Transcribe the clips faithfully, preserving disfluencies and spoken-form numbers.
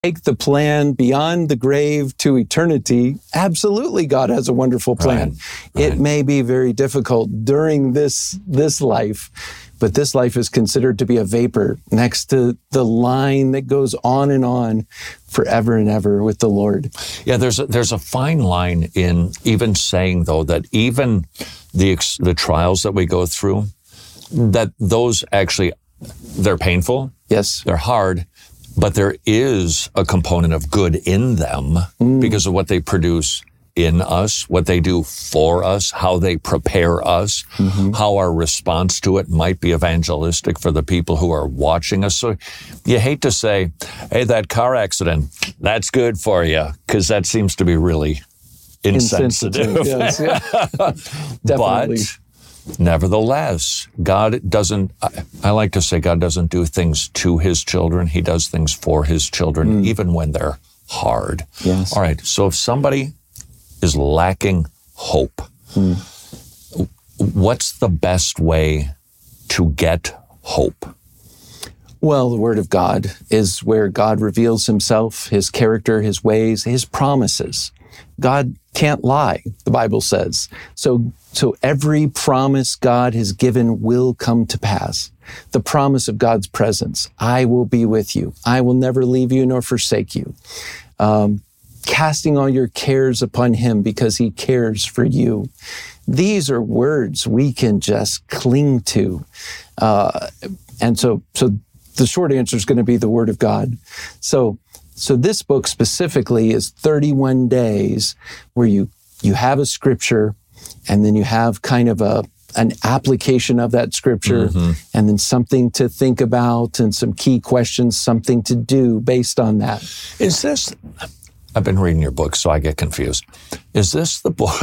take the plan beyond the grave to eternity, absolutely God has a wonderful plan. Right, right. It may be very difficult during this, this life, but this life is considered to be a vapor next to the line that goes on and on forever and ever with the Lord. Yeah, there's a, there's a fine line in even saying, though, that even the the trials that we go through, that those actually, they're painful. Yes. They're hard, but there is a component of good in them mm. because of what they produce in us, what they do for us, how they prepare us, mm-hmm. how our response to it might be evangelistic for the people who are watching us. So you hate to say, hey, that car accident, that's good for you, because that seems to be really insensitive. insensitive yes, yeah. Definitely. But nevertheless, God doesn't, I, I like to say God doesn't do things to his children. He does things for his children, mm. even when they're hard. Yes. All right. So if somebody is lacking hope, hmm. what's the best way to get hope? Well, the Word of God is where God reveals himself, his character, his ways, his promises. God can't lie, the Bible says. So, so every promise God has given will come to pass. The promise of God's presence, I will be with you. I will never leave you nor forsake you. Um, casting all your cares upon him because he cares for you. These are words we can just cling to. Uh, and so, so the short answer is going to be the Word of God. So, so this book specifically is thirty-one days where you, you have a scripture and then you have kind of a, an application of that scripture mm-hmm. and then something to think about and some key questions, something to do based on that. Is this... I've been reading your book, so I get confused. Is this the book?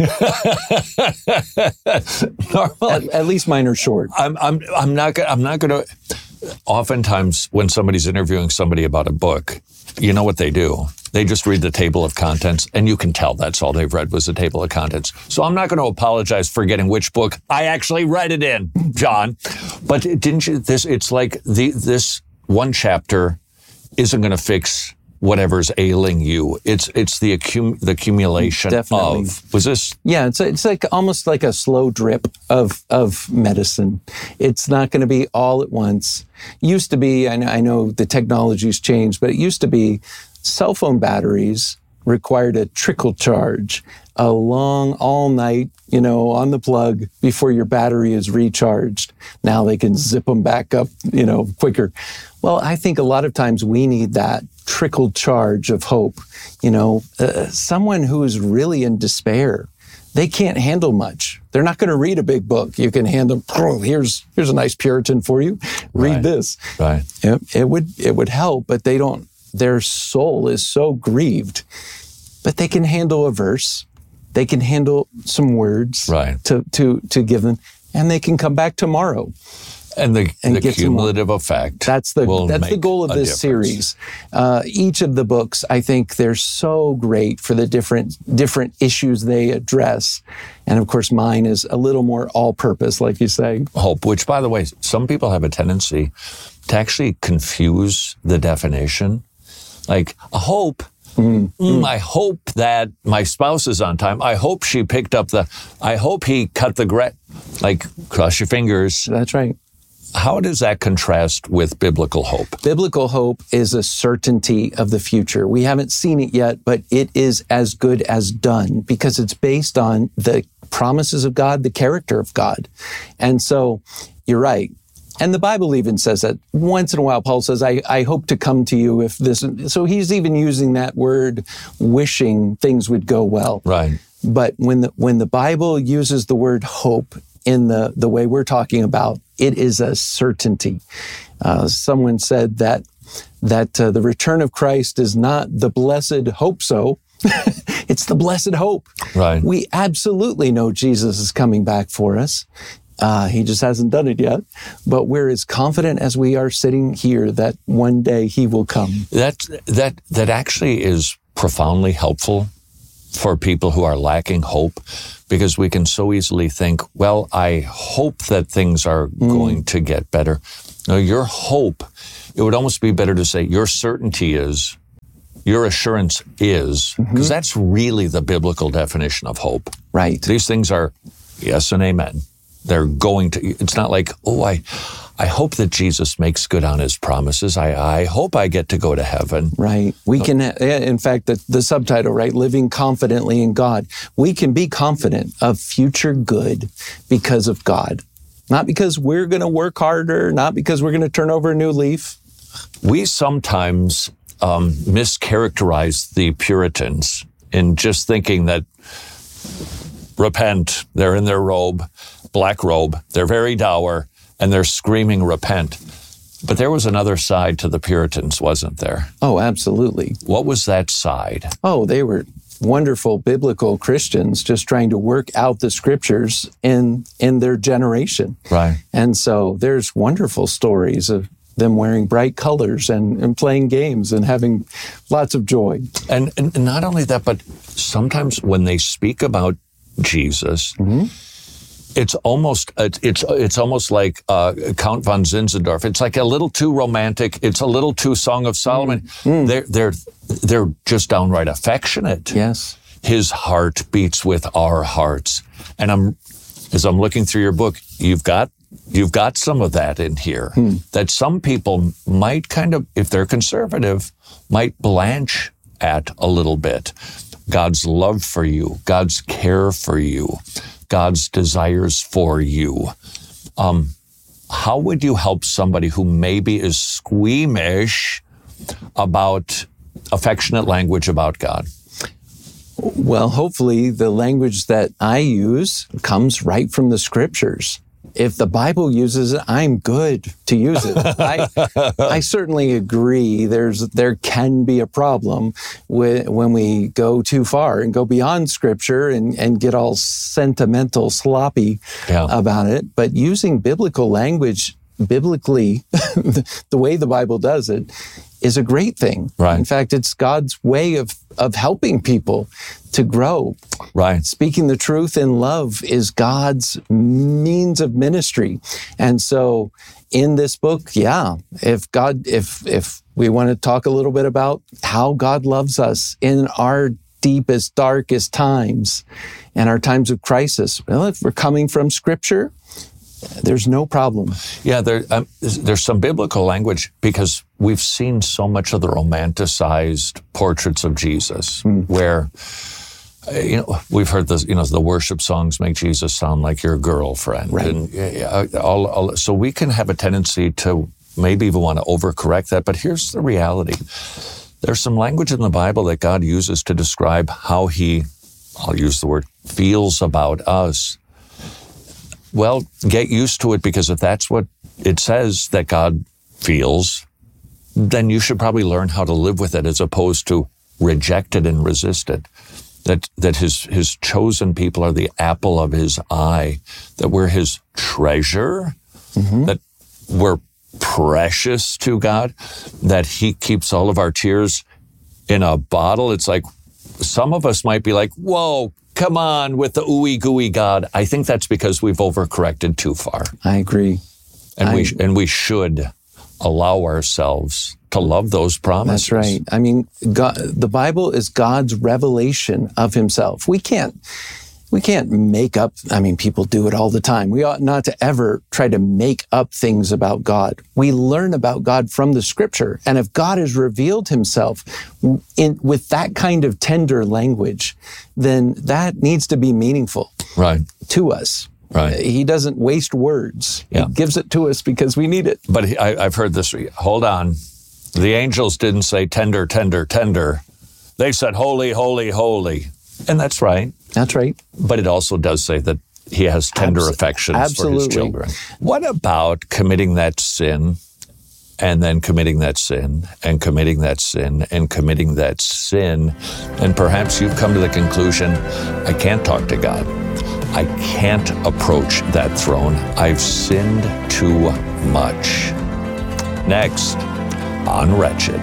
Normally, at, at least mine are short. I'm, I'm, I'm not. I'm not going to. Oftentimes, when somebody's interviewing somebody about a book, you know what they do? They just read the table of contents, and you can tell that's all they've read was the table of contents. So I'm not going to apologize for getting which book I actually read it in, John. But didn't you? This. It's like the this one chapter isn't going to fix whatever's ailing you. It's it's the accum- the accumulation Definitely. of. Was this? Yeah, it's it's like almost like a slow drip of of medicine. It's not going to be all at once. Used to be, I know, I know the technology's changed, but it used to be cell phone batteries required a trickle charge, a long all night, you know, on the plug before your battery is recharged. Now they can zip them back up, you know, quicker. Well, I think a lot of times we need that trickle charge of hope. You know, uh, someone who is really in despair, they can't handle much. They're not going to read a big book. You can hand them, oh, here's here's a nice Puritan for you. Read right. this. Right. It, it would it would help, but they don't. Their soul is so grieved, but they can handle a verse. They can handle some words right. to to to give them, and they can come back tomorrow. And the, and the cumulative effect. That's the that's the goal of this difference. series. Uh, each of the books, I think, they're so great for the different different issues they address, and of course, mine is a little more all-purpose, like you say. Hope, which, by the way, some people have a tendency to actually confuse the definition. Like a hope. Mm, mm, I hope that my spouse is on time. I hope she picked up the. I hope he cut the gra- Like, cross your fingers. That's right. How does that contrast with biblical hope? Biblical hope is a certainty of the future. We haven't seen it yet, but it is as good as done because it's based on the promises of God, the character of God. And so you're right. And the Bible even says that once in a while, Paul says, I, I hope to come to you if this. So he's even using that word, wishing things would go well. Right. But when the, when the Bible uses the word hope in the, the way we're talking about, it is a certainty. Uh, someone said that that uh, the return of Christ is not the blessed hope so. It's the blessed hope. Right. We absolutely know Jesus is coming back for us. Uh, he just hasn't done it yet. But we're as confident as we are sitting here that one day he will come. That that that actually is profoundly helpful for people who are lacking hope, because we can so easily think, well, I hope that things are mm. going to get better. No, your hope, it would almost be better to say your certainty is Your assurance is, because mm-hmm. that's really the biblical definition of hope. Right. These things are yes and amen. They're going to, it's not like, oh, I I hope that Jesus makes good on his promises. I, I hope I get to go to heaven. Right. We can, in fact, the, the subtitle, right? Living confidently in God. We can be confident of future good because of God. Not because we're going to work harder, not because we're going to turn over a new leaf. We sometimes um, mischaracterize the Puritans in just thinking that repent, they're in their robe, black robe, they're very dour, and they're screaming repent. But there was another side to the Puritans, wasn't there? Oh, absolutely. What was that side? Oh, they were wonderful biblical Christians just trying to work out the scriptures in in their generation. Right. And so there's wonderful stories of them wearing bright colors and, and playing games and having lots of joy. And, and not only that, but sometimes when they speak about Jesus, mm-hmm. it's almost it's it's almost like uh, Count von Zinzendorf. It's like a little too romantic. It's a little too Song of Solomon. Mm. They're they're they're just downright affectionate. Yes, his heart beats with our hearts. And I'm as I'm looking through your book, you've got you've got some of that in here mm. that some people might kind of, if they're conservative, might blanch at a little bit. God's love for you, God's care for you, God's desires for you. Um, how would you help somebody who maybe is squeamish about affectionate language about God? Well, hopefully the language that I use comes right from the scriptures. If the Bible uses it, I'm good to use it. I, I certainly agree there's there can be a problem with, when we go too far and go beyond Scripture and, and get all sentimental, sloppy yeah. about it. But using biblical language, biblically, the way the Bible does it, is a great thing. Right. In fact, it's God's way of, of helping people to grow. Right. Speaking the truth in love is God's means of ministry. And so in this book, yeah, if God, if, if we want to talk a little bit about how God loves us in our deepest, darkest times and our times of crisis, well, if we're coming from Scripture, there's no problem. Yeah, there, um, there's some biblical language because we've seen so much of the romanticized portraits of Jesus mm. where, uh, you know, we've heard this, you know, the worship songs make Jesus sound like your girlfriend. Right. And uh, all, all, so we can have a tendency to maybe even want to overcorrect that. But here's the reality. There's some language in the Bible that God uses to describe how he, I'll use the word, feels about us. Well, get used to it, because if that's what it says that God feels, then you should probably learn how to live with it as opposed to reject it and resist it. That that his his chosen people are the apple of his eye, that we're his treasure, mm-hmm. that we're precious to God, that he keeps all of our tears in a bottle. It's like some of us might be like, whoa, come on with the ooey gooey God. I think that's because we've overcorrected too far. I agree. And I, we and we should allow ourselves to love those promises. That's right. I mean, God, the Bible is God's revelation of himself. We can't we can't make up, I mean, people do it all the time. We ought not to ever try to make up things about God. We learn about God from the Scripture. And if God has revealed himself in, with that kind of tender language, then that needs to be meaningful right. to us. Right. He doesn't waste words. Yeah. He gives it to us because we need it. But he, I, I've heard this. Hold on. The angels didn't say tender, tender, tender. They said holy, holy, holy. And that's right. That's right. But it also does say that he has tender Abs- affections absolutely. for his children. What about committing that sin and then committing that sin and committing that sin and committing that sin? And perhaps you've come to the conclusion, I can't talk to God. I can't approach that throne. I've sinned too much. Next on Wretched.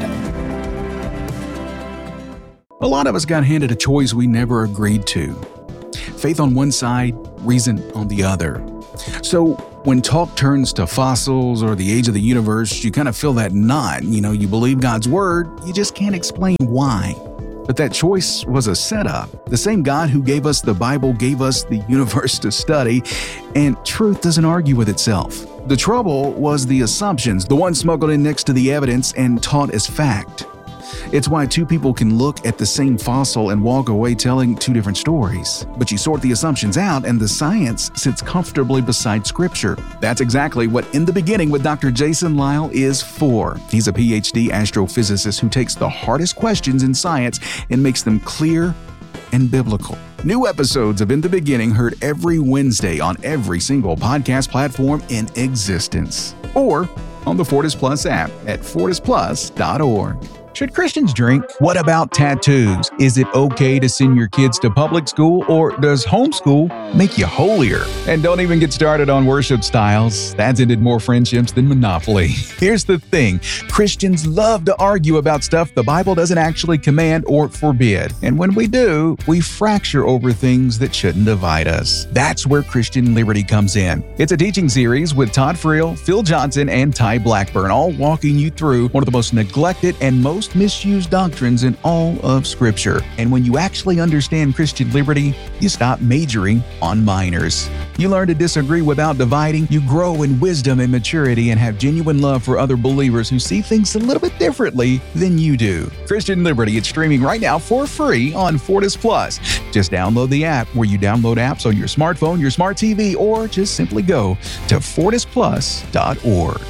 A lot of us got handed a choice we never agreed to. Faith on one side, reason on the other. So When talk turns to fossils or the age of the universe, you kind of feel that knot. You know, you believe God's word, you just can't explain why. But that choice was a setup. The same God who gave us the Bible gave us the universe to study, and truth doesn't argue with itself. The trouble was the assumptions, the ones smuggled in next to the evidence and taught as fact. It's why two people can look at the same fossil and walk away telling two different stories. But you sort the assumptions out and the science sits comfortably beside Scripture. That's exactly what In the Beginning with Doctor Jason Lisle is for. He's a P H D astrophysicist who takes the hardest questions in science and makes them clear and biblical. New episodes of In the Beginning heard every Wednesday on every single podcast platform in existence. Or on the Fortis Plus app at fortis plus dot org. Should Christians drink? What about tattoos? Is it okay to send your kids to public school, or does homeschool make you holier? And don't even get started on worship styles. That's ended more friendships than Monopoly. Here's the thing. Christians love to argue about stuff the Bible doesn't actually command or forbid. And when we do, we fracture over things that shouldn't divide us. That's where Christian Liberty comes in. It's a teaching series with Todd Friel, Phil Johnson, and Ty Blackburn, all walking you through one of the most neglected and most misused doctrines in all of Scripture. And when you actually understand Christian liberty, you stop majoring on minors. You learn to disagree without dividing. You grow in wisdom and maturity and have genuine love for other believers who see things a little bit differently than you do. Christian Liberty, it's streaming right now for free on Fortis Plus. Just download the app where you download apps on your smartphone, your smart T V, or just simply go to fortis plus dot org.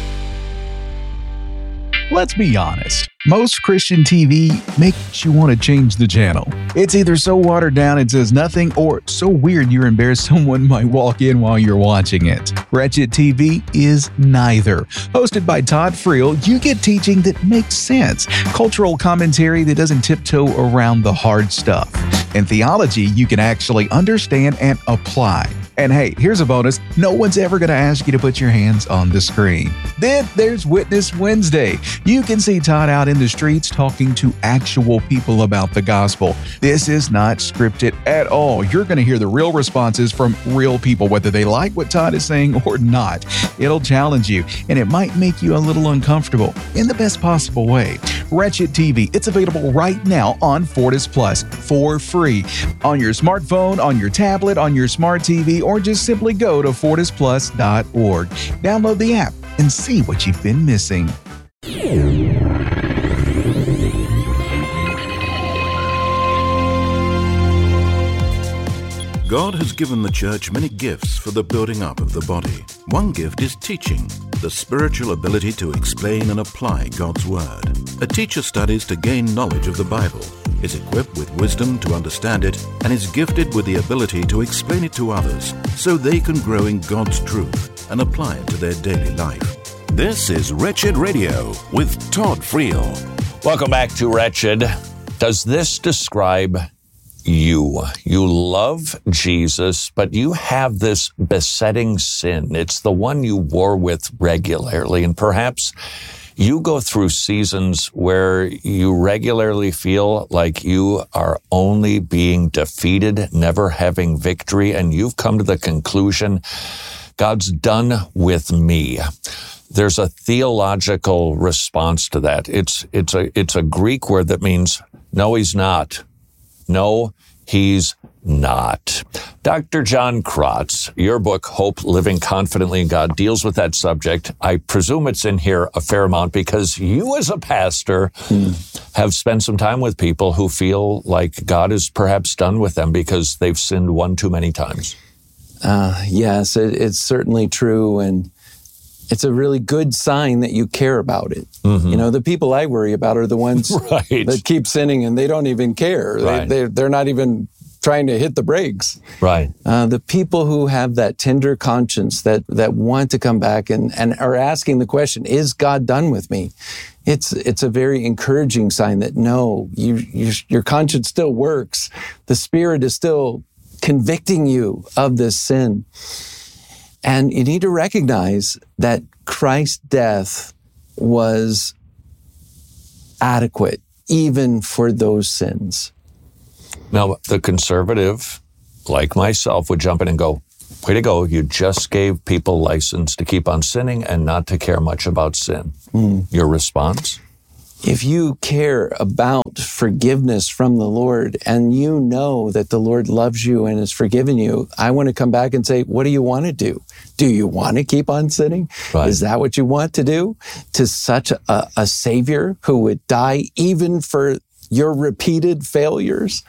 Let's be honest. Most Christian T V makes you want to change the channel. It's either so watered down it says nothing, or so weird you're embarrassed someone might walk in while you're watching it. Wretched T V is neither. Hosted by Todd Friel, you get teaching that makes sense, cultural commentary that doesn't tiptoe around the hard stuff, and theology you can actually understand and apply. And hey, here's a bonus. No one's ever going to ask you to put your hands on the screen. Then there's Witness Wednesday. You can see Todd out in the streets talking to actual people about the gospel. This is not scripted at all. You're going to hear the real responses from real people, whether they like what Todd is saying or not. It'll challenge you, and it might make you a little uncomfortable in the best possible way. Wretched T V, it's available right now on Fortis Plus for free. On your smartphone, on your tablet, on your smart T V, or just simply go to fortis plus dot org. Download the app and see what you've been missing. God has given the church many gifts for the building up of the body. One gift is teaching, the spiritual ability to explain and apply God's Word. A teacher studies to gain knowledge of the Bible, is equipped with wisdom to understand it, and is gifted with the ability to explain it to others so they can grow in God's truth and apply it to their daily life. This is Wretched Radio with Todd Friel. Welcome back to Wretched. Does this describe you? You love Jesus, but you have this besetting sin. It's the one you war with regularly, and perhaps you go through seasons where you regularly feel like you are only being defeated, never having victory, and you've come to the conclusion, God's done with me. There's a theological response to that. It's it's a it's a Greek word that means no, he's not. No, he's not. Doctor John Kratz, your book, Hope, Living Confidently in God, deals with that subject. I presume it's in here a fair amount because you as a pastor hmm. have spent some time with people who feel like God is perhaps done with them because they've sinned one too many times. Uh, yes, it, it's certainly true. And it's a really good sign that you care about it. Mm-hmm. You know, the people I worry about are the ones right. that keep sinning and they don't even care. Right. They, they, they're not even trying to hit the brakes. Right. Uh, the people who have that tender conscience that that want to come back and, and are asking the question, is God done with me? It's it's a very encouraging sign that no, you, you your conscience still works. The Spirit is still convicting you of this sin. And you need to recognize that Christ's death was adequate even for those sins. Now, the conservative, like myself, would jump in and go, Way to go. You just gave people license to keep on sinning and not to care much about sin. Mm. Your response? If you care about forgiveness from the Lord and you know that the Lord loves you and has forgiven you, I want to come back and say, what do you want to do? Do you want to keep on sinning? Right. Is that what you want to do? To such a, a Savior who would die even for your repeated failures?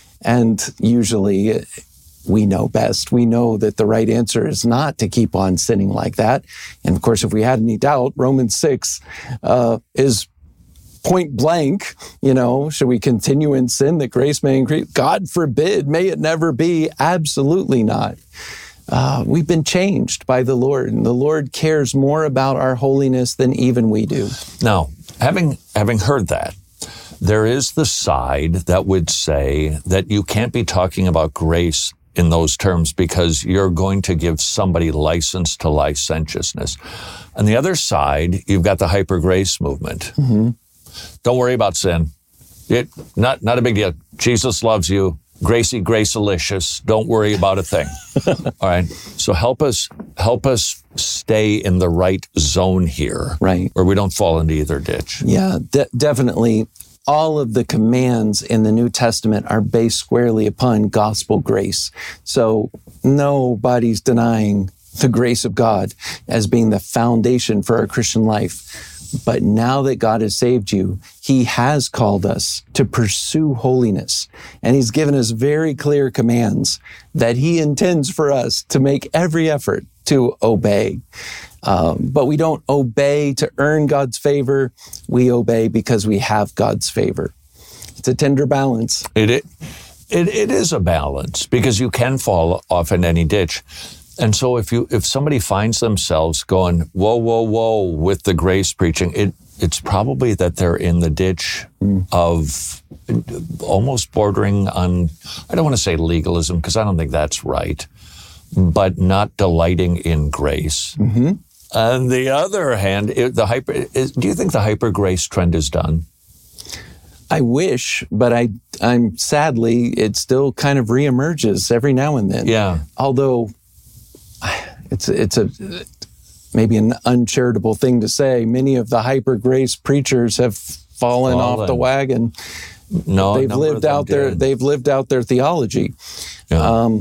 And usually we know best. We know that the right answer is not to keep on sinning like that. And of course, if we had any doubt, Romans six uh, is point blank, you know, should we continue in sin that grace may increase? God forbid, may it never be. Absolutely not. Uh, we've been changed by the Lord, and the Lord cares more about our holiness than even we do. Now, having having heard that, there is the side that would say that you can't be talking about grace in those terms because you're going to give somebody license to licentiousness. On the other side, you've got the hyper grace movement. Mm-hmm. Don't worry about sin. It, not, not a big deal. Jesus loves you. Gracie, grace-alicious. Don't worry about a thing. All right. So help us, help us stay in the right zone here. Right. Where we don't fall into either ditch. Yeah, de- definitely. All of the commands in the New Testament are based squarely upon gospel grace. So nobody's denying the grace of God as being the foundation for our Christian life. But now that God has saved you, He has called us to pursue holiness. And He's given us very clear commands that He intends for us to make every effort to obey. Um, but we don't obey to earn God's favor. We obey because we have God's favor. It's a tender balance. It, it, it, it is a balance because you can fall off in any ditch. And so if you if somebody finds themselves going, whoa, whoa, whoa, with the grace preaching, it it's probably that they're in the ditch mm. of almost bordering on, I don't want to say legalism, because I don't think that's right, but not delighting in grace. Mm-hmm. On the other hand, it, the hyper, is, do you think the hyper grace trend is done? I wish, but I, I'm sadly, it still kind of reemerges every now and then. Yeah. Although it's it's a maybe an uncharitable thing to say. Many of the hyper grace preachers have fallen, fallen. off the wagon. No, they've lived out did. their they've lived out their theology. Yeah. Um,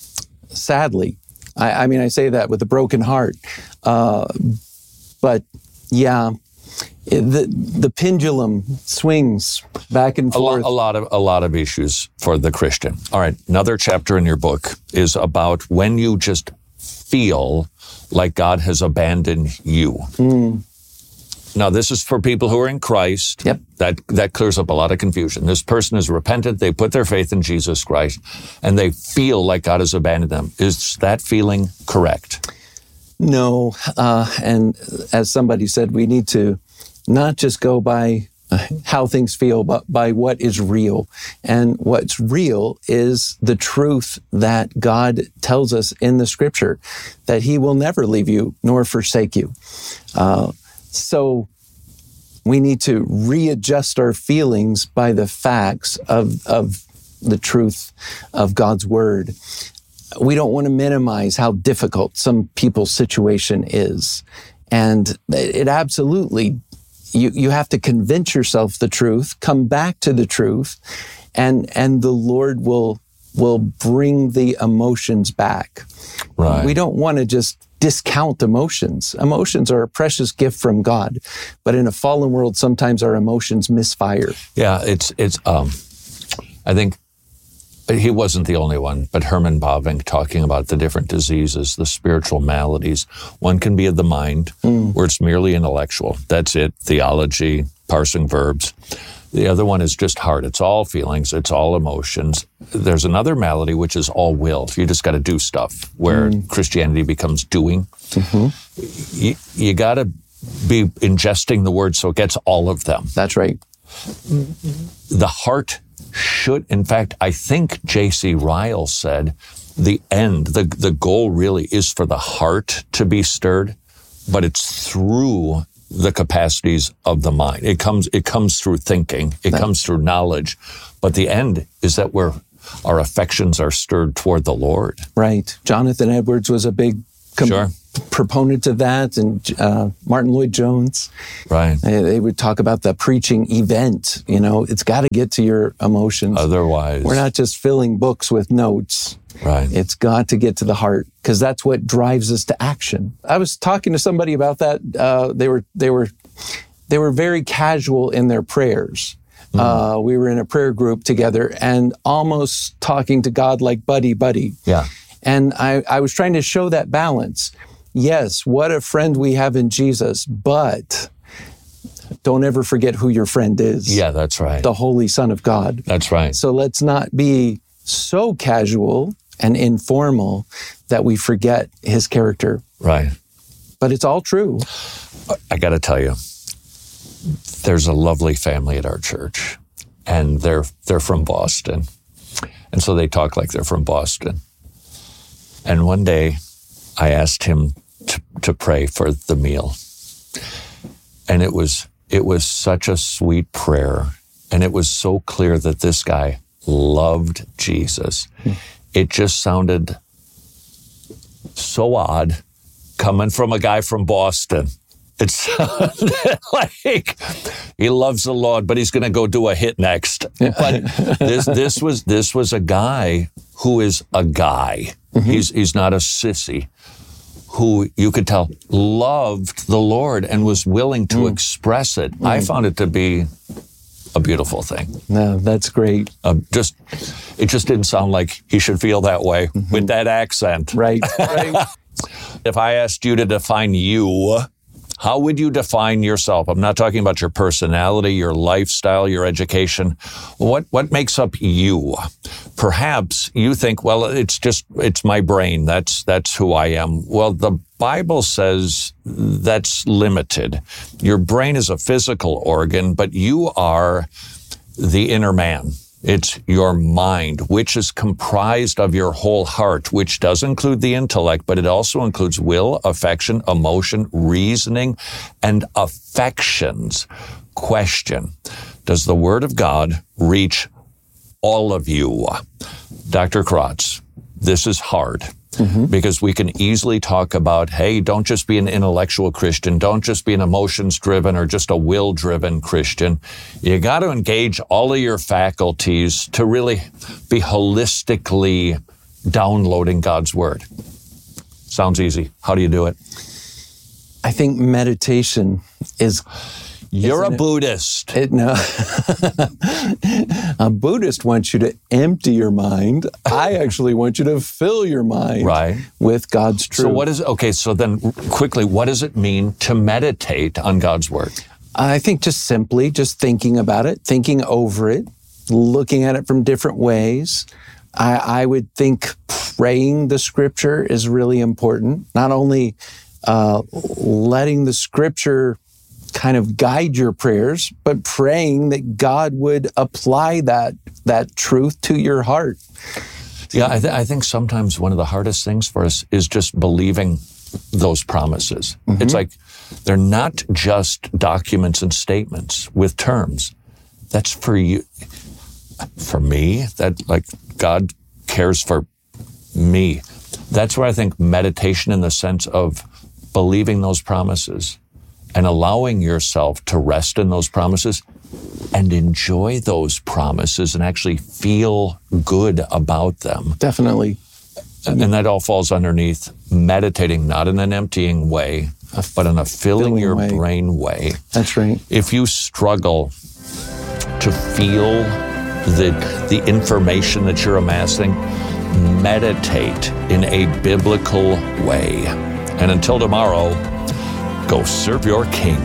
sadly, I, I mean, I say that with a broken heart. Uh, but yeah, it, the the pendulum swings back and forth. A lot, a lot of a lot of issues for the Christian. All right, another chapter in your book is about when you just feel like God has abandoned you. Mm. Now, this is for people who are in Christ. Yep. That that clears up a lot of confusion. This person has repented, they put their faith in Jesus Christ, and they feel like God has abandoned them. Is that feeling correct? No. Uh, and as somebody said, we need to not just go by how things feel, but by what is real. And what's real is the truth that God tells us in the Scripture, that He will never leave you nor forsake you. Uh, so we need to readjust our feelings by the facts of, of the truth of God's Word. We don't want to minimize how difficult some people's situation is. And it absolutely You you have to convince yourself the truth, come back to the truth, and and the Lord will will bring the emotions back. Right. We don't want to just discount emotions. Emotions are a precious gift from God, but in a fallen world, sometimes our emotions misfire. Yeah, it's it's. Um, I think he wasn't the only one, but Herman Bavinck talking about the different diseases, the spiritual maladies. One can be of the mind, mm. where it's merely intellectual. That's it, theology, parsing verbs. The other one is just heart. It's all feelings. It's all emotions. There's another malady, which is all will. You just got to do stuff, where mm. Christianity becomes doing. Mm-hmm. You, you got to be ingesting the word so it gets all of them. That's right. The heart should, in fact, I think J C Ryle said, the end, the, the goal really is for the heart to be stirred, but it's through the capacities of the mind. It comes, it comes through thinking, it that, comes through knowledge, but the end is that we're our affections are stirred toward the Lord. Right. Jonathan Edwards was a big com- Sure. proponent of that, and uh, Martin Lloyd-Jones. Right. They, they would talk about the preaching event. You know, it's got to get to your emotions. Otherwise, We're not just filling books with notes. right. It's got to get to the heart, because that's what drives us to action. I was talking to somebody about that. Uh, they were they were they were very casual in their prayers. Mm. Uh, we were in a prayer group together and almost talking to God like buddy buddy. Yeah. And I, I was trying to show that balance. Yes, what a friend we have in Jesus, but don't ever forget who your friend is. Yeah, that's right. The Holy Son of God. That's right. So let's not be so casual and informal that we forget his character. Right. But it's all true. I got to tell you, there's a lovely family at our church, and they're they're from Boston. And so they talk like they're from Boston. And one day I asked him to, to pray for the meal. And it was it was such a sweet prayer. And it was so clear that this guy loved Jesus. Hmm. It just sounded so odd coming from a guy from Boston. It sounded like he loves the Lord, but he's going to go do a hit next. But this this was this was a guy who is a guy. Mm-hmm. He's he's not a sissy, who you could tell loved the Lord and was willing to mm. express it. Mm. I found it to be a beautiful thing. No, that's great. Uh, just it just didn't sound like he should feel that way mm-hmm. with that accent. Right. Right. If I asked you to define you, how would you define yourself? I'm not talking about your personality, your lifestyle, your education. What what makes up you? Perhaps you think, well, it's just, it's my brain. That's that's who I am. Well, the Bible says that's limited. Your brain is a physical organ, but you are the inner man. It's your mind, which is comprised of your whole heart, which does include the intellect, but it also includes will, affection, emotion, reasoning, and affections. Question: does the Word of God reach all of you? Doctor Kratz, this is hard. Mm-hmm. Because we can easily talk about, hey, don't just be an intellectual Christian. Don't just be an emotions-driven or just a will-driven Christian. You got to engage all of your faculties to really be holistically downloading God's Word. Sounds easy. How do you do it? I think meditation is... You're a it? Buddhist. It, no. A Buddhist wants you to empty your mind. I actually want you to fill your mind right. with God's truth. So what is, okay, so then quickly, what does it mean to meditate on God's Word? I think just simply just thinking about it, thinking over it, looking at it from different ways. I, I would think praying the Scripture is really important. Not only uh, letting the Scripture kind of guide your prayers, but praying that God would apply that that truth to your heart. Yeah, I, th- I think sometimes one of the hardest things for us is just believing those promises. Mm-hmm. It's like they're not just documents and statements with terms. That's for you. For me, that like God cares for me. That's where I think meditation in the sense of believing those promises and allowing yourself to rest in those promises and enjoy those promises and actually feel good about them. Definitely. And that all falls underneath meditating, not in an emptying way, but in a filling, filling your way. brain way. That's right. If you struggle to feel the, the information that you're amassing, meditate in a biblical way. And until tomorrow, go serve your King.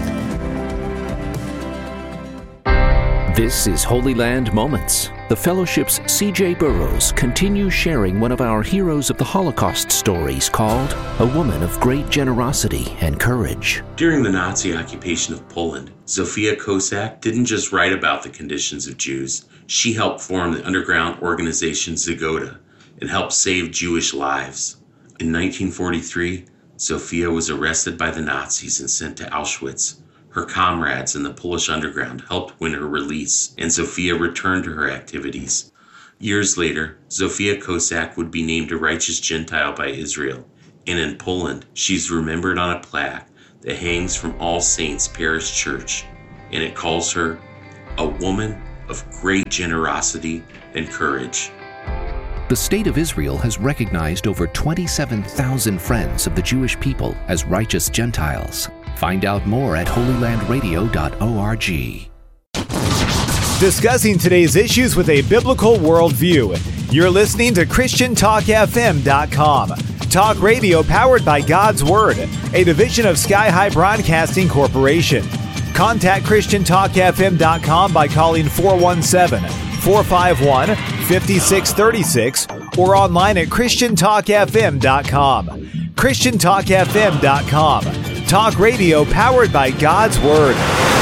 This is Holy Land Moments. The Fellowship's C J Burrows continues sharing one of our Heroes of the Holocaust stories called A Woman of Great Generosity and Courage. During the Nazi occupation of Poland, Zofia Kosak didn't just write about the conditions of Jews. She helped form the underground organization Zagoda and helped save Jewish lives. In nineteen forty-three, Zofia was arrested by the Nazis and sent to Auschwitz. Her comrades in the Polish underground helped win her release, and Zofia returned to her activities. Years later, Zofia Kosak would be named a righteous Gentile by Israel, and in Poland, she's remembered on a plaque that hangs from All Saints Parish Church, and it calls her a woman of great generosity and courage. The State of Israel has recognized over twenty-seven thousand friends of the Jewish people as righteous Gentiles. Find out more at holy land radio dot org. Discussing today's issues with a biblical worldview. You're listening to Christian Talk F M dot com. Talk radio powered by God's Word, a division of Sky High Broadcasting Corporation. Contact Christian Talk F M dot com by calling four one seven, four five one, five six three six or online at Christian Talk F M dot com. Christian Talk F M dot com. Talk radio powered by God's Word.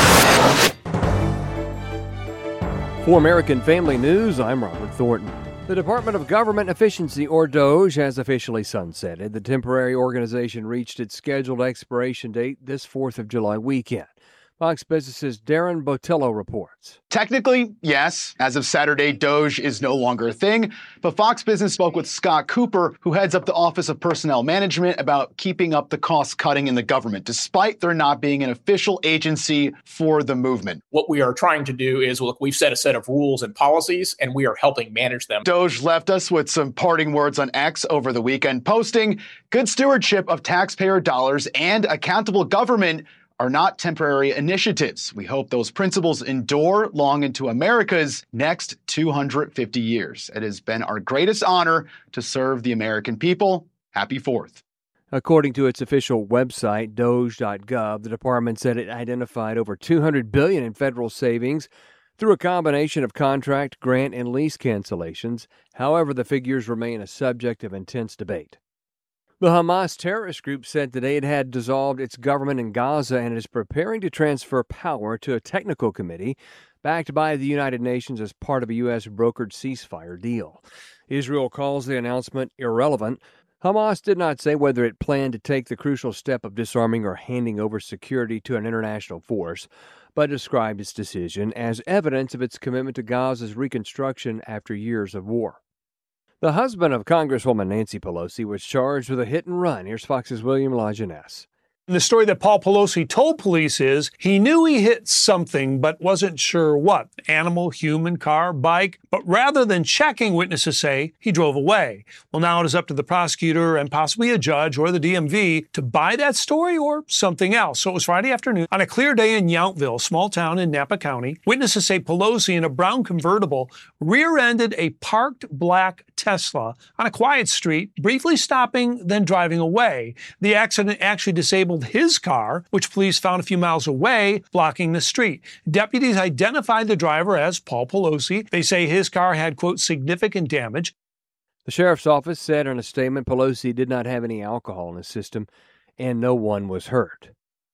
For American Family News, I'm Robert Thornton. The Department of Government Efficiency, or DOGE, has officially sunsetted. The temporary organization reached its scheduled expiration date this fourth of July weekend. Fox Business's Darren Botello reports. Technically, yes. As of Saturday, DOGE is no longer a thing. But Fox Business spoke with Scott Cooper, who heads up the Office of Personnel Management, about keeping up the cost cutting in the government, despite there not being an official agency for the movement. What we are trying to do is, look, we've set a set of rules and policies, and we are helping manage them. DOGE left us with some parting words on X over the weekend, posting, "Good stewardship of taxpayer dollars and accountable government are not temporary initiatives. We hope those principles endure long into America's next two hundred fifty years. It has been our greatest honor to serve the American people. Happy Fourth." According to its official website, doge dot gov, the department said it identified over two hundred billion dollars in federal savings through a combination of contract, grant, and lease cancellations. However, the figures remain a subject of intense debate. The Hamas terrorist group said today it had dissolved its government in Gaza and is preparing to transfer power to a technical committee backed by the United Nations as part of a U S brokered ceasefire deal. Israel calls the announcement irrelevant. Hamas did not say whether it planned to take the crucial step of disarming or handing over security to an international force, but described its decision as evidence of its commitment to Gaza's reconstruction after years of war. The husband of Congresswoman Nancy Pelosi was charged with a hit and run. Here's Fox's William Lajeunesse. The story that Paul Pelosi told police is he knew he hit something but wasn't sure what. Animal, human, car, bike. But rather than checking, witnesses say he drove away. Well, now it is up to the prosecutor and possibly a judge or the D M V to buy that story or something else. So it was Friday afternoon on a clear day in Yountville, small town in Napa County. Witnesses say Pelosi in a brown convertible rear-ended a parked black Tesla on a quiet street, briefly stopping, then driving away. The accident actually disabled his car, which police found a few miles away, blocking the street. Deputies identified the driver as Paul Pelosi. They say his car had, quote, significant damage. The sheriff's office said in a statement Pelosi did not have any alcohol in his system and no one was hurt.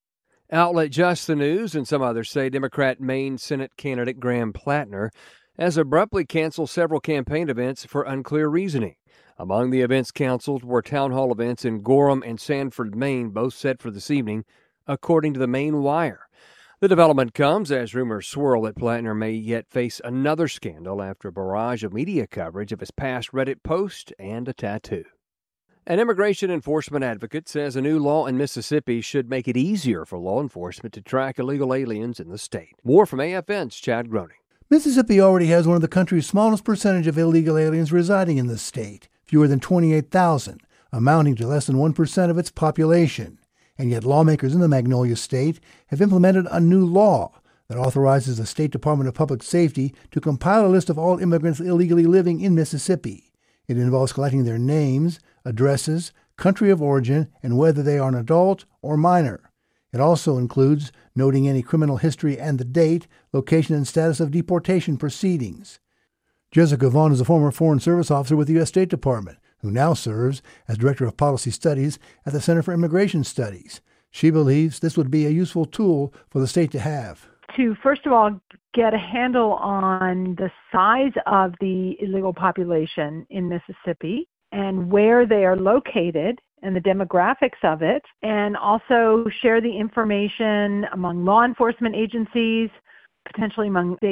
Outlet Just the News and some others say Democrat Maine Senate candidate Graham Plattner has abruptly canceled several campaign events for unclear reasoning. Among the events canceled were town hall events in Gorham and Sanford, Maine, both set for this evening, according to the Maine Wire. The development comes as rumors swirl that Plattner may yet face another scandal after a barrage of media coverage of his past Reddit post and a tattoo. An immigration enforcement advocate says a new law in Mississippi should make it easier for law enforcement to track illegal aliens in the state. More from A F N's Chad Groening. Mississippi already has one of the country's smallest percentage of illegal aliens residing in the state, fewer than twenty-eight thousand, amounting to less than one percent of its population. And yet lawmakers in the Magnolia State have implemented a new law that authorizes the State Department of Public Safety to compile a list of all immigrants illegally living in Mississippi. It involves collecting their names, addresses, country of origin, and whether they are an adult or minor. It also includes noting any criminal history and the date, location, and status of deportation proceedings. Jessica Vaughn is a former Foreign Service officer with the U S State Department, who now serves as Director of Policy Studies at the Center for Immigration Studies. She believes this would be a useful tool for the state to have. To, first of all, get a handle on the size of the illegal population in Mississippi and where they are located and the demographics of it, and also share the information among law enforcement agencies, potentially among state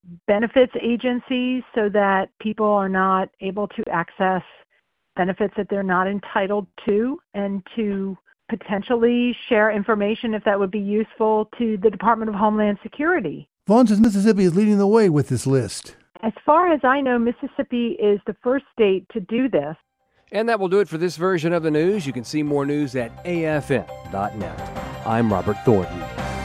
benefits agencies so that people are not able to access benefits that they're not entitled to, and to potentially share information if that would be useful to the Department of Homeland Security. Vaughn says Mississippi is leading the way with this list. As far as I know, Mississippi is the first state to do this. And that will do it for this version of the news. You can see more news at A F M dot net. I'm Robert Thornton.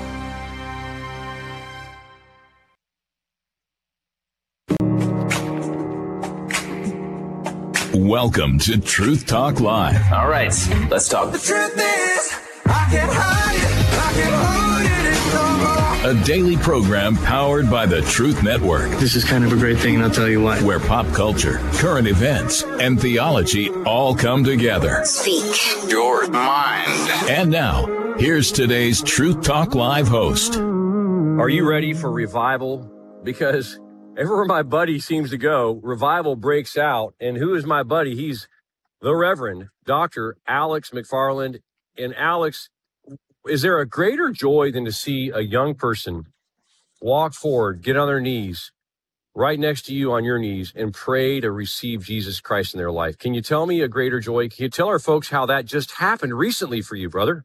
Welcome to Truth Talk Live. All right, let's talk. The truth is, I can't hide it, I can't hide it no more. A daily program powered by the Truth Network. This is kind of a great thing, and I'll tell you why. Where pop culture, current events, and theology all come together. Speak your mind. And now, here's today's Truth Talk Live host. Are you ready for revival? Because everywhere my buddy seems to go, revival breaks out. And who is my buddy? He's the Reverend Doctor Alex McFarland. And Alex, is there a greater joy than to see a young person walk forward, get on their knees, right next to you on your knees, and pray to receive Jesus Christ in their life? Can you tell me a greater joy? Can you tell our folks how that just happened recently for you, brother?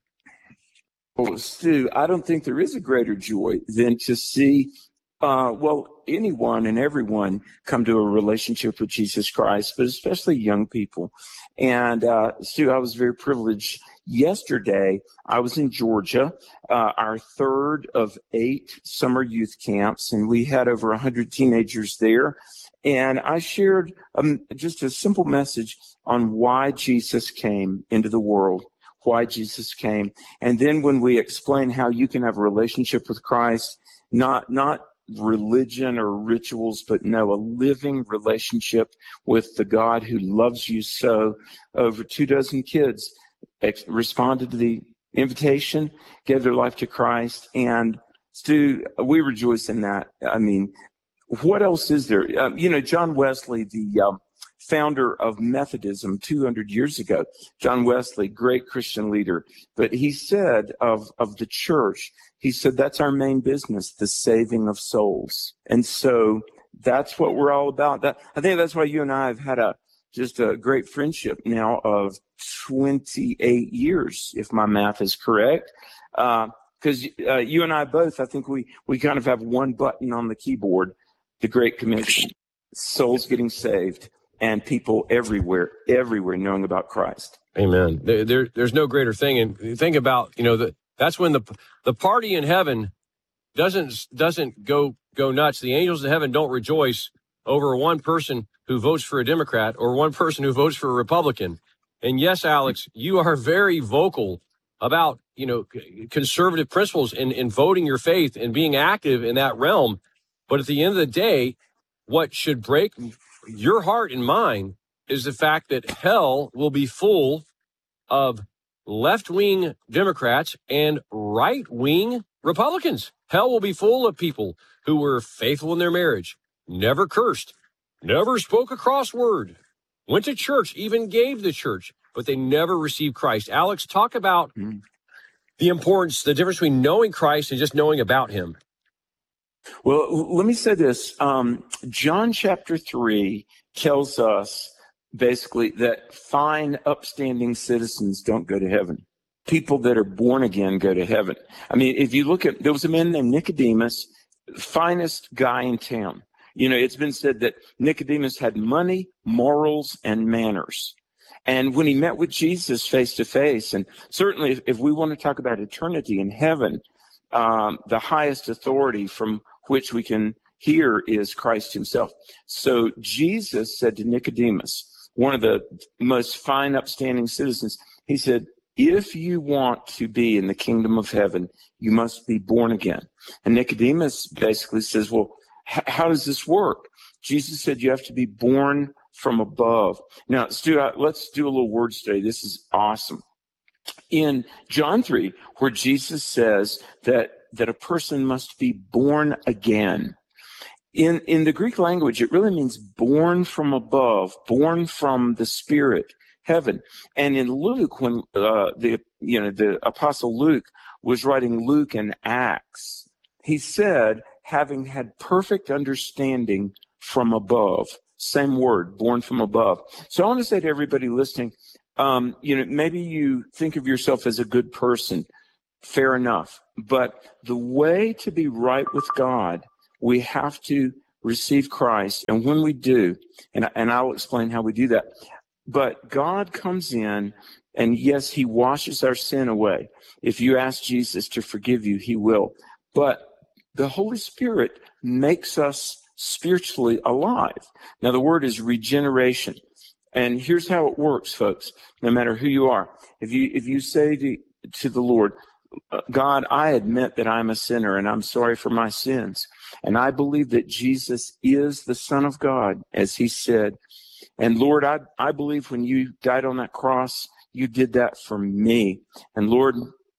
Well, Stu, I don't think there is a greater joy than to see Uh, well, anyone and everyone come to a relationship with Jesus Christ, but especially young people. And, uh, Stu, I was very privileged. Yesterday, I was in Georgia, uh, our third of eight summer youth camps, and we had over one hundred teenagers there. And I shared um, just a simple message on why Jesus came into the world, why Jesus came. And then when we explain how you can have a relationship with Christ, not, not, religion or rituals, but no, a living relationship with the God who loves you so. Over two dozen kids ex- responded to the invitation, gave their life to Christ, and Stu, we rejoice in that. I mean, what else is there? Um, you know, John Wesley, the um, founder of Methodism two hundred years ago, John Wesley, great Christian leader, but he said of, of the church, he said, that's our main business, the saving of souls. And so that's what we're all about. That, I think that's why you and I have had a just a great friendship now of twenty-eight years, if my math is correct. Because uh, uh, you and I both, I think we, we kind of have one button on the keyboard, the Great Commission, souls getting saved, and people everywhere, everywhere knowing about Christ. Amen. There, there, there's no greater thing. And think about, you know, the, that's when the the party in heaven doesn't doesn't go go nuts. The angels in heaven don't rejoice over one person who votes for a Democrat or one person who votes for a Republican. And yes, Alex, you are very vocal about, you know, conservative principles in, in voting your faith and being active in that realm. But at the end of the day, what should break your heart and mine is the fact that hell will be full of left-wing Democrats and right-wing Republicans. Hell will be full of people who were faithful in their marriage, never cursed, never spoke a cross word, went to church, even gave the church, but they never received Christ. Alex, talk about mm. the importance, the difference between knowing Christ and just knowing about him. Well, let me say this. Um, John chapter three tells us basically that fine, upstanding citizens don't go to heaven. People that are born again go to heaven. I mean, if you look at, there was a man named Nicodemus, finest guy in town. You know, it's been said that Nicodemus had money, morals, and manners. And when he met with Jesus face to face, and certainly if, if we want to talk about eternity in heaven, um, the highest authority from which we can hear is Christ himself. So Jesus said to Nicodemus, one of the most fine, upstanding citizens, he said, if you want to be in the kingdom of heaven, you must be born again. And Nicodemus basically says, well, h- how does this work? Jesus said you have to be born from above. Now, Stu, let's do a little word study. This is awesome. In John three, where Jesus says that, that a person must be born again, In in the Greek language, it really means born from above, born from the Spirit, heaven. And in Luke, when uh, the you know the Apostle Luke was writing Luke and Acts, he said, having had perfect understanding from above. Same word, born from above. So I want to say to everybody listening, um, you know, maybe you think of yourself as a good person. Fair enough. But the way to be right with God, we have to receive Christ. And when we do, and, and I'll explain how we do that, but God comes in and yes, he washes our sin away. If you ask Jesus to forgive you, he will. But the Holy Spirit makes us spiritually alive. Now, the word is regeneration. And here's how it works, folks, no matter who you are. If you if you say to, to the Lord, God, I admit that I'm a sinner and I'm sorry for my sins. And I believe that Jesus is the Son of God, as he said. And Lord, I, I believe when you died on that cross, you did that for me. And Lord,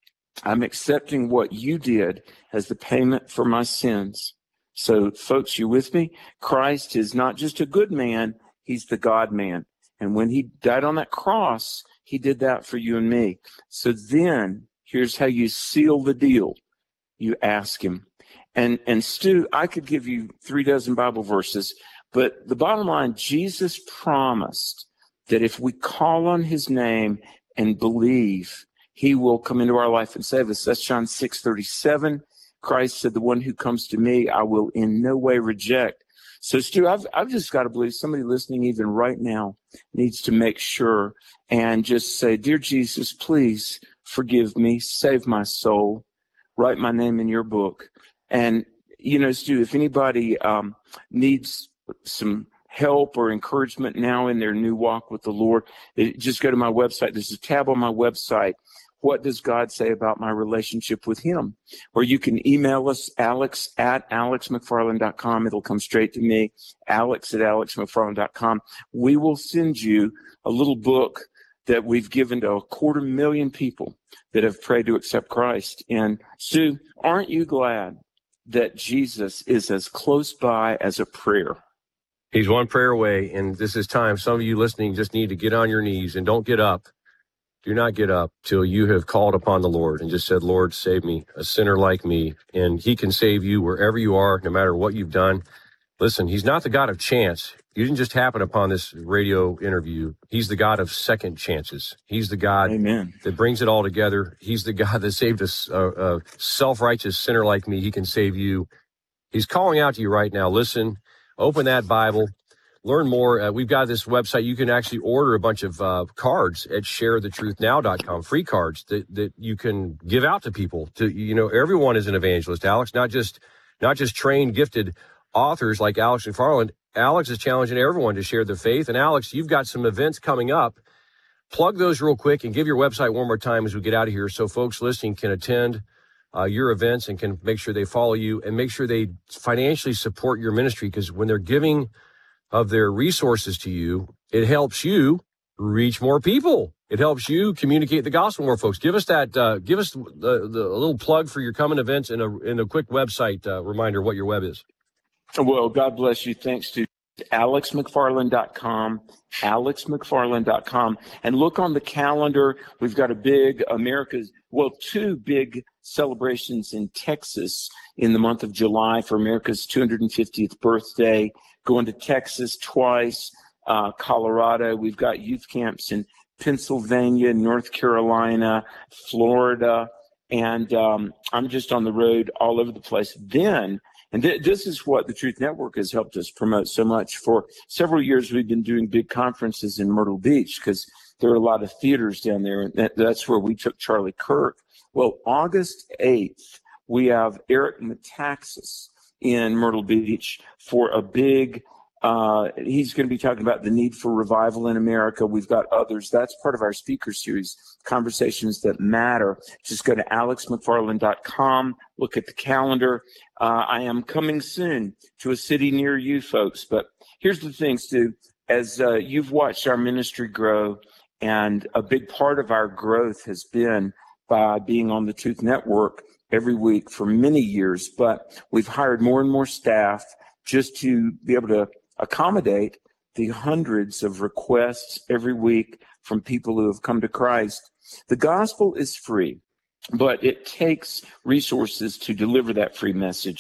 I'm accepting what you did as the payment for my sins. So, folks, you with me? Christ is not just a good man, he's the God man. And when he died on that cross, he did that for you and me. So then, here's how you seal the deal. You ask him. And, and Stu, I could give you three dozen Bible verses, but the bottom line, Jesus promised that if we call on his name and believe, he will come into our life and save us. That's John six thirty-seven. Christ said, the one who comes to me, I will in no way reject. So, Stu, I've, I've just got to believe somebody listening even right now needs to make sure and just say, dear Jesus, please forgive me, save my soul, write my name in your book. And, you know, Stu, if anybody um, needs some help or encouragement now in their new walk with the Lord, it, just go to my website. There's a tab on my website. What does God say about my relationship with him? Or you can email us, alex at alex mcfarland dot com. It'll come straight to me, alex at alex mcfarland dot com. We will send you a little book that we've given to a quarter million people that have prayed to accept Christ. And Sue, aren't you glad that Jesus is as close by as a prayer? He's one prayer away, and this is time. Some of you listening just need to get on your knees and don't get up. Do not get up till you have called upon the Lord and just said, Lord, save me, a sinner like me. And he can save you wherever you are, no matter what you've done. Listen, he's not the God of chance. You didn't just happen upon this radio interview. He's the God of second chances. He's the God Amen. that brings it all together. He's the God that saved a, a, a self-righteous sinner like me. He can save you. He's calling out to you right now. Listen, open that Bible. Learn more. Uh, we've got this website. You can actually order a bunch of uh, cards at share the truth now dot com, free cards that, that you can give out to people. To you know, everyone is an evangelist, Alex, not just not just trained, gifted authors like Alex McFarland. Alex is challenging everyone to share their faith. And Alex, you've got some events coming up. Plug those real quick and give your website one more time as we get out of here so folks listening can attend uh, your events and can make sure they follow you and make sure they financially support your ministry, because when they're giving of their resources to you, it helps you reach more people. It helps you communicate the gospel to more folks. Give us that, uh, give us the, the a little plug for your coming events and a, and a quick website uh, reminder what your web is. Well, God bless you. Thanks to alex mcfarland dot com, alex mcfarland dot com. And look on the calendar. We've got a big America's, well, two big celebrations in Texas in the month of July for America's two hundred fiftieth birthday. Going to Texas twice, uh, Colorado. We've got youth camps in Pennsylvania, North Carolina, Florida, and um, I'm just on the road all over the place. Then, and th- this is what the Truth Network has helped us promote so much. For several years, we've been doing big conferences in Myrtle Beach because there are a lot of theaters down there, and that, that's where we took Charlie Kirk. Well, August eighth, we have Eric Metaxas in Myrtle Beach for a big, uh, he's going to be talking about the need for revival in America. We've got others. That's part of our speaker series, Conversations That Matter. Just go to alex mcfarland dot com, look at the calendar. Uh, I am coming soon to a city near you folks. But here's the thing, Stu, as uh, you've watched our ministry grow, and a big part of our growth has been by being on the Truth Network every week for many years, but we've hired more and more staff just to be able to accommodate the hundreds of requests every week from people who have come to Christ. The gospel is free, but it takes resources to deliver that free message.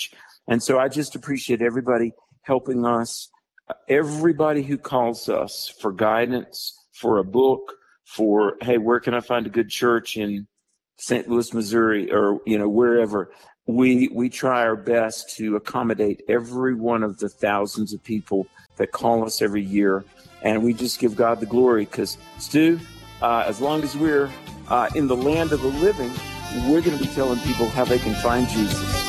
And so I just appreciate everybody helping us, everybody who calls us for guidance, for a book, for, hey, where can I find a good church in Saint Louis, Missouri, or, you know, wherever. We we try our best to accommodate every one of the thousands of people that call us every year. And we just give God the glory because, Stu, uh, as long as we're uh, in the land of the living, we're going to be telling people how they can find Jesus.